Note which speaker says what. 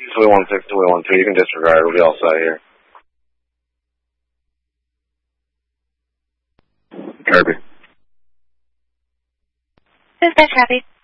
Speaker 1: 216, 212. You can disregard. We'll be all set here.
Speaker 2: Kirby.
Speaker 3: Dispatch copy.